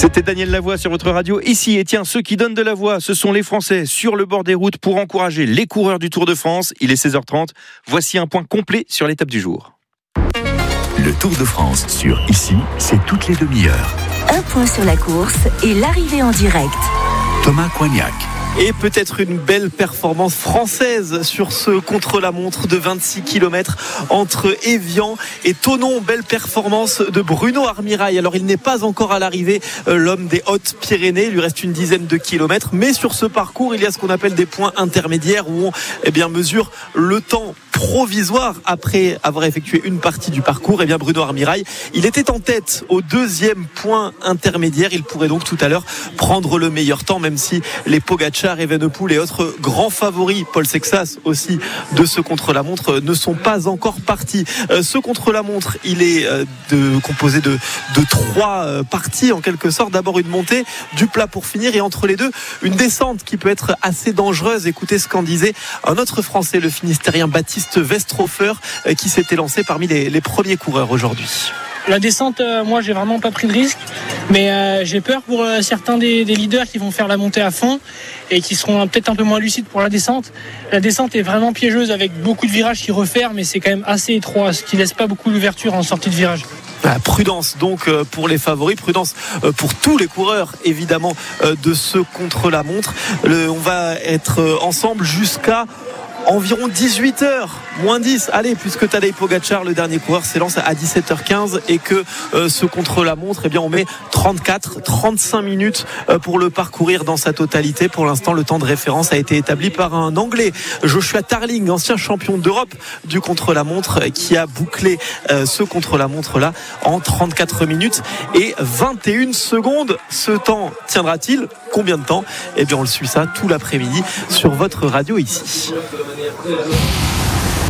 C'était Daniel Lavoie sur votre radio ici. Et tiens, ceux qui donnent de la voix, ce sont les Français sur le bord des routes pour encourager les coureurs du Tour de France. Il est 16h30. Voici un point complet sur l'étape du jour. Le Tour de France sur Ici, c'est toutes les demi-heures. Un point sur la course et l'arrivée en direct. Thomas Coignac. Et peut-être une belle performance française sur ce contre-la-montre de 26 km entre Évian et Thonon. Belle performance de Bruno Armirail. Alors il n'est pas encore à l'arrivée, l'homme des Hautes-Pyrénées. Il lui reste une dizaine de kilomètres. Mais sur ce parcours, il y a ce qu'on appelle des points intermédiaires où on mesure le temps provisoire après avoir effectué une partie du parcours. Bruno Armirail, il était en tête au deuxième point intermédiaire. Il pourrait donc tout à l'heure prendre le meilleur temps, même si les Pogacar, Evenepoel et autres grands favoris, Paul Sexas aussi, de ce contre-la-montre ne sont pas encore partis. Ce contre-la-montre, il est composé de trois parties en quelque sorte. D'abord une montée, du plat pour finir, et entre les deux une descente qui peut être assez dangereuse. Écoutez ce qu'en disait un autre Français, le Finistérien Baptiste Westrofer, qui s'était lancé parmi les premiers coureurs aujourd'hui. La descente, moi j'ai vraiment pas pris de risque, mais j'ai peur pour certains des leaders qui vont faire la montée à fond et qui seront peut-être un peu moins lucides pour la descente. La descente est vraiment piégeuse avec beaucoup de virages qui referment, mais c'est quand même assez étroit, ce qui laisse pas beaucoup d'ouverture en sortie de virage. Prudence donc pour les favoris, prudence pour tous les coureurs évidemment de ce contre-la-montre. On va être ensemble jusqu'à environ 18h, moins 10. Allez, puisque Tadej Pogacar, le dernier coureur, s'élance à 17h15 et que ce contre-la-montre, on met 35 minutes pour le parcourir dans sa totalité. Pour l'instant, le temps de référence a été établi par un Anglais, Joshua Tarling, ancien champion d'Europe du contre-la-montre, qui a bouclé ce contre-la-montre-là en 34 minutes et 21 secondes. Ce temps tiendra-t-il ? Combien de temps ? On le suit ça tout l'après-midi sur votre radio ici.